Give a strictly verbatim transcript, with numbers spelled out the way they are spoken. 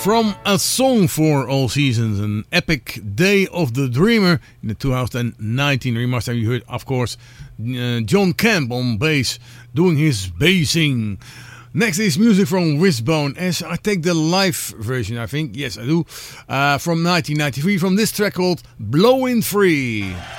From A Song for All Seasons, an epic Day of the Dreamer in the two thousand nineteen remaster. You heard, of course, uh, John Camp on bass doing his bassing. Next is music from Wishbone, as I take the live version, I think. Yes, I do. Uh, from nineteen ninety-three, from this track called Blowin' Free.